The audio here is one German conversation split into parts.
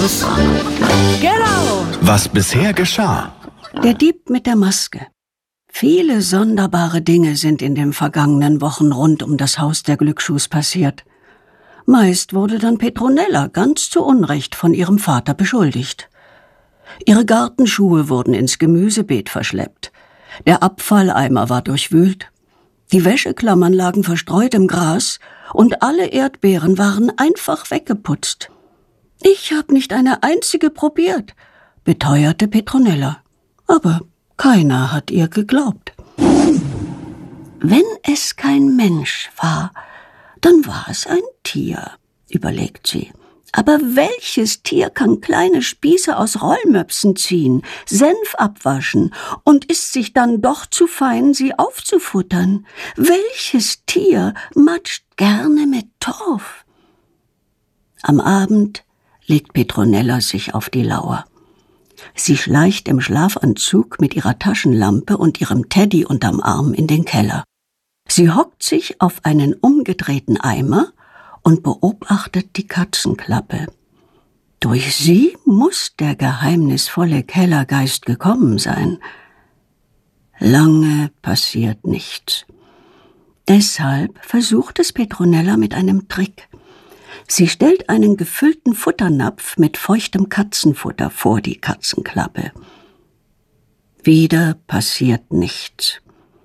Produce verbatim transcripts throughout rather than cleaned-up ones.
Genau. Was bisher geschah. Der Dieb mit der Maske. Viele sonderbare Dinge sind in den vergangenen Wochen rund um das Haus der Glücksschuhs passiert. Meist wurde dann Petronella ganz zu Unrecht von ihrem Vater beschuldigt. Ihre Gartenschuhe wurden ins Gemüsebeet verschleppt. Der Abfalleimer war durchwühlt. Die Wäscheklammern lagen verstreut im Gras und alle Erdbeeren waren einfach weggeputzt. »Ich habe nicht eine einzige probiert«, beteuerte Petronella. Aber keiner hat ihr geglaubt. Wenn es kein Mensch war, dann war es ein Tier, überlegt sie. Aber welches Tier kann kleine Spieße aus Rollmöpsen ziehen, Senf abwaschen und ist sich dann doch zu fein, sie aufzufuttern? Welches Tier matscht gerne mit Torf? Am Abend legt Petronella sich auf die Lauer. Sie schleicht im Schlafanzug mit ihrer Taschenlampe und ihrem Teddy unterm Arm in den Keller. Sie hockt sich auf einen umgedrehten Eimer und beobachtet die Katzenklappe. Durch sie muss der geheimnisvolle Kellergeist gekommen sein. Lange passiert nichts. Deshalb versucht es Petronella mit einem Trick. Sie stellt einen gefüllten Futternapf mit feuchtem Katzenfutter vor die Katzenklappe. Wieder passiert nichts.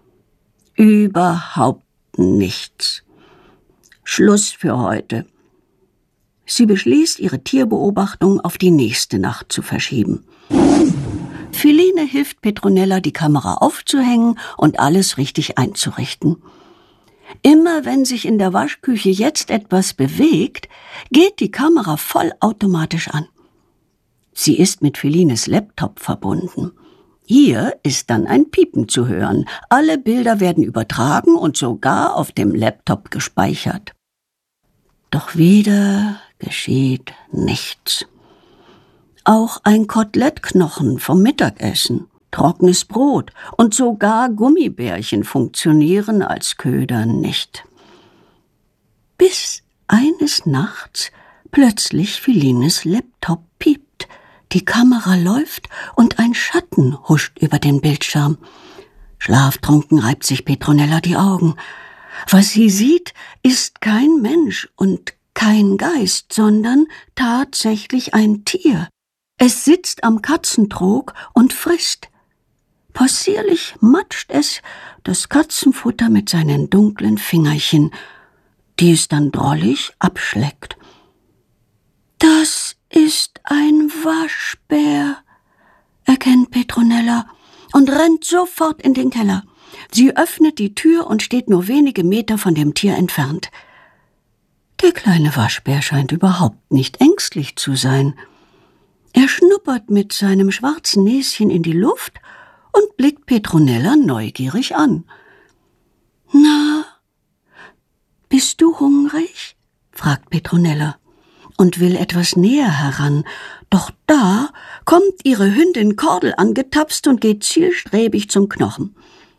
Überhaupt nichts. Schluss für heute. Sie beschließt, ihre Tierbeobachtung auf die nächste Nacht zu verschieben. Philine hilft Petronella, die Kamera aufzuhängen und alles richtig einzurichten. Immer wenn sich in der Waschküche jetzt etwas bewegt, geht die Kamera vollautomatisch an. Sie ist mit Philines Laptop verbunden. Hier ist dann ein Piepen zu hören. Alle Bilder werden übertragen und sogar auf dem Laptop gespeichert. Doch wieder geschieht nichts. Auch ein Kotelettknochen vom Mittagessen, trockenes Brot und sogar Gummibärchen funktionieren als Köder nicht. Bis eines Nachts plötzlich Philines Laptop piept. Die Kamera läuft und ein Schatten huscht über den Bildschirm. Schlaftrunken reibt sich Petronella die Augen. Was sie sieht, ist kein Mensch und kein Geist, sondern tatsächlich ein Tier. Es sitzt am Katzentrog und frisst. Possierlich matscht es das Katzenfutter mit seinen dunklen Fingerchen, die es dann drollig abschleckt. Das ist ein Waschbär, erkennt Petronella und rennt sofort in den Keller. Sie öffnet die Tür und steht nur wenige Meter von dem Tier entfernt. Der kleine Waschbär scheint überhaupt nicht ängstlich zu sein. Er schnuppert mit seinem schwarzen Näschen in die Luft und blickt Petronella neugierig an. »Na, bist du hungrig?« fragt Petronella und will etwas näher heran. Doch da kommt ihre Hündin Kordel angetapst und geht zielstrebig zum Knochen.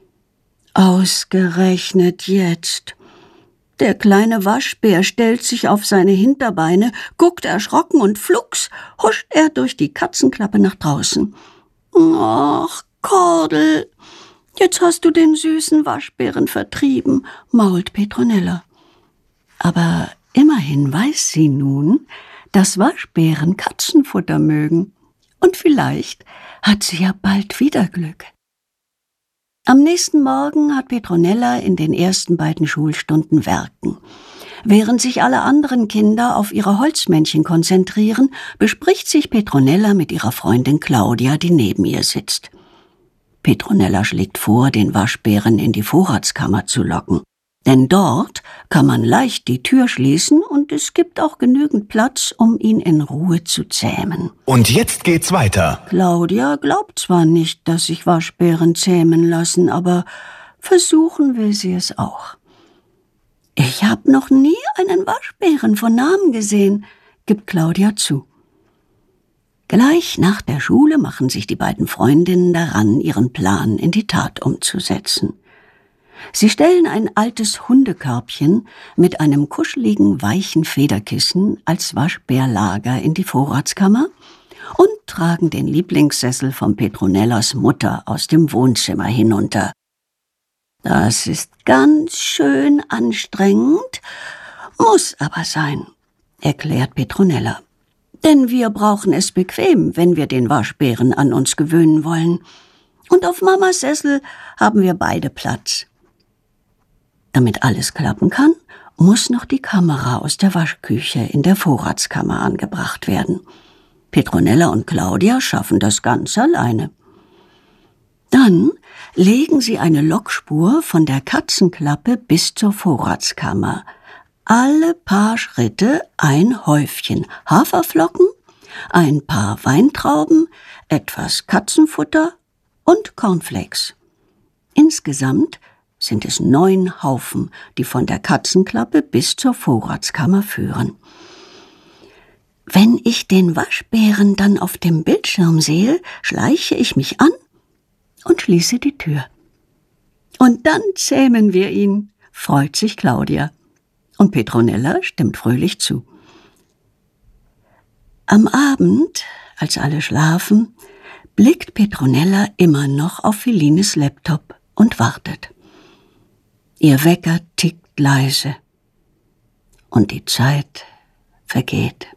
Ausgerechnet jetzt. Der kleine Waschbär stellt sich auf seine Hinterbeine, guckt erschrocken und flugs huscht er durch die Katzenklappe nach draußen. »Ach, Kordel, jetzt hast du den süßen Waschbären vertrieben«, mault Petronella. Aber immerhin weiß sie nun, dass Waschbären Katzenfutter mögen. Und vielleicht hat sie ja bald wieder Glück. Am nächsten Morgen hat Petronella in den ersten beiden Schulstunden Werken. Während sich alle anderen Kinder auf ihre Holzmännchen konzentrieren, bespricht sich Petronella mit ihrer Freundin Claudia, die neben ihr sitzt. Petronella schlägt vor, den Waschbären in die Vorratskammer zu locken. Denn dort kann man leicht die Tür schließen und es gibt auch genügend Platz, um ihn in Ruhe zu zähmen. Und jetzt geht's weiter. Claudia glaubt zwar nicht, dass sich Waschbären zähmen lassen, aber versuchen will sie es auch. »Ich habe noch nie einen Waschbären von Namen gesehen«, gibt Claudia zu. Gleich nach der Schule machen sich die beiden Freundinnen daran, ihren Plan in die Tat umzusetzen. Sie stellen ein altes Hundekörbchen mit einem kuscheligen, weichen Federkissen als Waschbärlager in die Vorratskammer und tragen den Lieblingssessel von Petronellas Mutter aus dem Wohnzimmer hinunter. Das ist ganz schön anstrengend, muss aber sein, erklärt Petronella. Denn wir brauchen es bequem, wenn wir den Waschbären an uns gewöhnen wollen. Und auf Mamas Sessel haben wir beide Platz. Damit alles klappen kann, muss noch die Kamera aus der Waschküche in der Vorratskammer angebracht werden. Petronella und Claudia schaffen das ganz alleine. Dann legen sie eine Lockspur von der Katzenklappe bis zur Vorratskammer. Alle paar Schritte ein Häufchen Haferflocken, ein paar Weintrauben, etwas Katzenfutter und Cornflakes. Insgesamt sind es neun Haufen, die von der Katzenklappe bis zur Vorratskammer führen. Wenn ich den Waschbären dann auf dem Bildschirm sehe, schleiche ich mich an und schließe die Tür. Und dann zähmen wir ihn, freut sich Claudia. Und Petronella stimmt fröhlich zu. Am Abend, als alle schlafen, blickt Petronella immer noch auf Felines Laptop und wartet. Ihr Wecker tickt leise und die Zeit vergeht.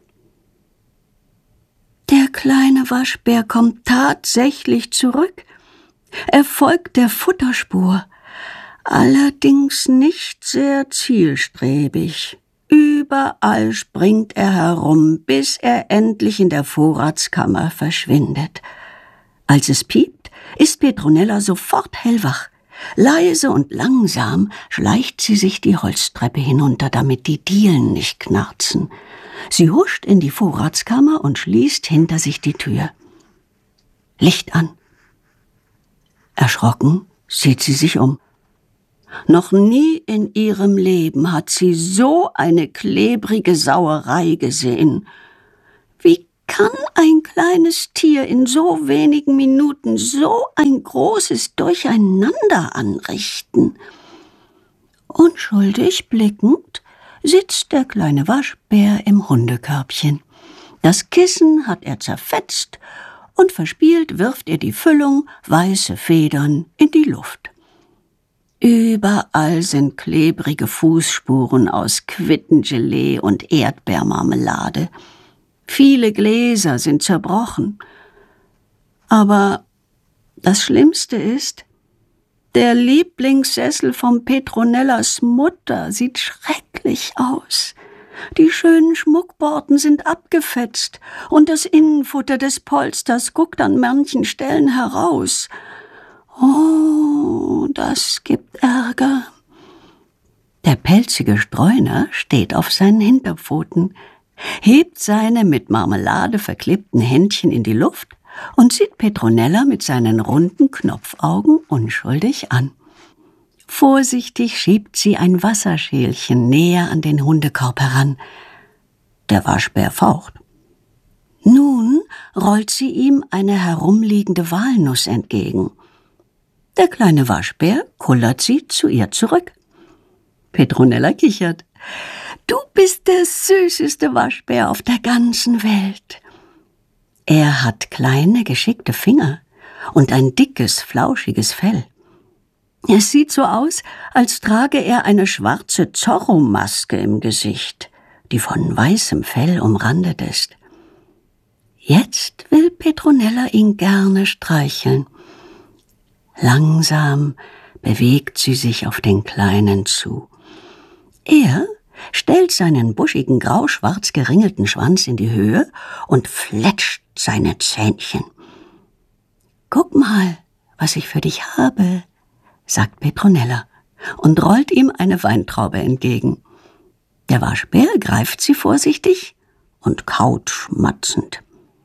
Der kleine Waschbär kommt tatsächlich zurück. Er folgt der Futterspur, allerdings nicht sehr zielstrebig. Überall springt er herum, bis er endlich in der Vorratskammer verschwindet. Als es piept, ist Petronella sofort hellwach. Leise und langsam schleicht sie sich die Holztreppe hinunter, damit die Dielen nicht knarzen. Sie huscht in die Vorratskammer und schließt hinter sich die Tür. Licht an. Erschrocken sieht sie sich um. Noch nie in ihrem Leben hat sie so eine klebrige Sauerei gesehen. Wie kann ein kleines Tier in so wenigen Minuten so ein großes Durcheinander anrichten? Unschuldig blickend sitzt der kleine Waschbär im Hundekörbchen. Das Kissen hat er zerfetzt und verspielt wirft er die Füllung, weiße Federn, in die Luft. Überall sind klebrige Fußspuren aus Quittengelee und Erdbeermarmelade. Viele Gläser sind zerbrochen. Aber das Schlimmste ist, der Lieblingssessel von Petronellas Mutter sieht schrecklich aus. Die schönen Schmuckborten sind abgefetzt und das Innenfutter des Polsters guckt an manchen Stellen heraus. Oh, das gibt Ärger. Der pelzige Streuner steht auf seinen Hinterpfoten, hebt seine mit Marmelade verklebten Händchen in die Luft und sieht Petronella mit seinen runden Knopfaugen unschuldig an. Vorsichtig schiebt sie ein Wasserschälchen näher an den Hundekorb heran. Der Waschbär faucht. Nun rollt sie ihm eine herumliegende Walnuss entgegen. Der kleine Waschbär kullert sie zu ihr zurück. Petronella kichert. Du bist der süßeste Waschbär auf der ganzen Welt. Er hat kleine, geschickte Finger und ein dickes, flauschiges Fell. Es sieht so aus, als trage er eine schwarze Zorro-Maske im Gesicht, die von weißem Fell umrandet ist. Jetzt will Petronella ihn gerne streicheln. Langsam bewegt sie sich auf den Kleinen zu. Er stellt seinen buschigen, grauschwarz geringelten Schwanz in die Höhe und fletscht seine Zähnchen. »Guck mal, was ich für dich habe«, sagt Petronella und rollt ihm eine Weintraube entgegen. Der Waschbär greift sie vorsichtig und kaut schmatzend.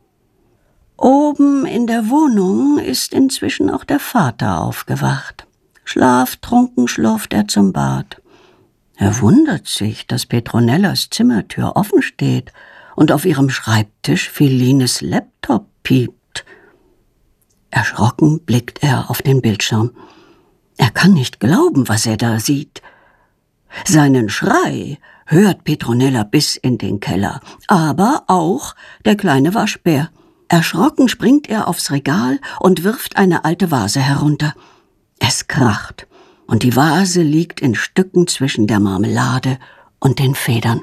Oben in der Wohnung ist inzwischen auch der Vater aufgewacht. Schlaftrunken schlurft er zum Bad. Er wundert sich, dass Petronellas Zimmertür offen steht und auf ihrem Schreibtisch Felines Laptop piept. Erschrocken blickt er auf den Bildschirm. Er kann nicht glauben, was er da sieht. Seinen Schrei hört Petronella bis in den Keller, aber auch der kleine Waschbär. Erschrocken springt er aufs Regal und wirft eine alte Vase herunter. Es kracht, und die Vase liegt in Stücken zwischen der Marmelade und den Federn.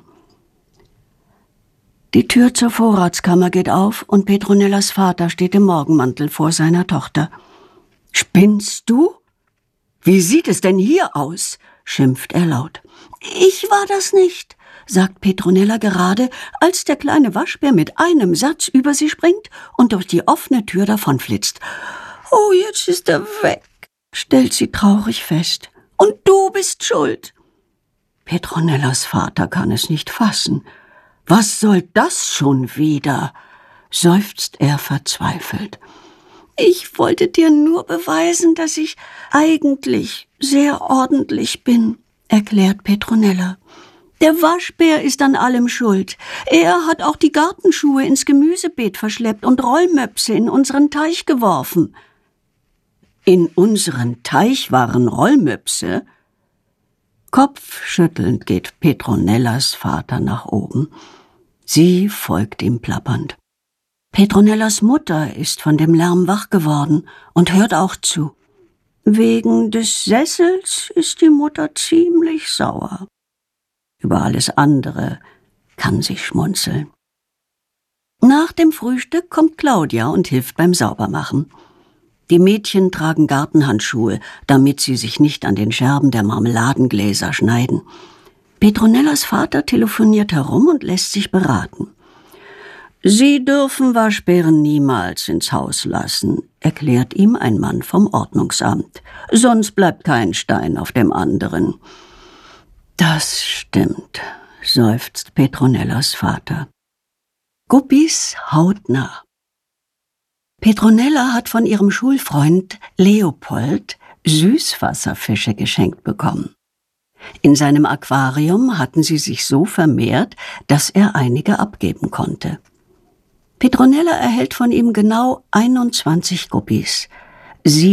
Die Tür zur Vorratskammer geht auf und Petronellas Vater steht im Morgenmantel vor seiner Tochter. »Spinnst du? Wie sieht es denn hier aus?« schimpft er laut. »Ich war das nicht«, sagt Petronella gerade, als der kleine Waschbär mit einem Satz über sie springt und durch die offene Tür davonflitzt. »Oh, jetzt ist er weg«, stellt sie traurig fest. »Und du bist schuld.« Petronellas Vater kann es nicht fassen. »Was soll das schon wieder?«, seufzt er verzweifelt. »Ich wollte dir nur beweisen, dass ich eigentlich sehr ordentlich bin«, erklärt Petronella. »Der Waschbär ist an allem schuld. Er hat auch die Gartenschuhe ins Gemüsebeet verschleppt und Rollmöpse in unseren Teich geworfen.« »In unseren Teich waren Rollmöpse?« Kopfschüttelnd geht Petronellas Vater nach oben. Sie folgt ihm plappernd. Petronellas Mutter ist von dem Lärm wach geworden und hört auch zu. Wegen des Sessels ist die Mutter ziemlich sauer. Über alles andere kann sie schmunzeln. Nach dem Frühstück kommt Claudia und hilft beim Saubermachen. Die Mädchen tragen Gartenhandschuhe, damit sie sich nicht an den Scherben der Marmeladengläser schneiden. Petronellas Vater telefoniert herum und lässt sich beraten. »Sie dürfen Waschbären niemals ins Haus lassen«, erklärt ihm ein Mann vom Ordnungsamt. »Sonst bleibt kein Stein auf dem anderen.« »Das stimmt«, seufzt Petronellas Vater. Guppies hautnah. Petronella hat von ihrem Schulfreund Leopold Süßwasserfische geschenkt bekommen. In seinem Aquarium hatten sie sich so vermehrt, dass er einige abgeben konnte. Petronella erhält von ihm genau einundzwanzig Guppies. Sie